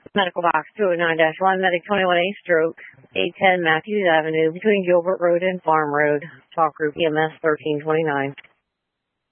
Medical box 209-1, medic 21A stroke, 810 Matthews Avenue, between Gilbert Road and Farm Road. Talk group EMS 1329.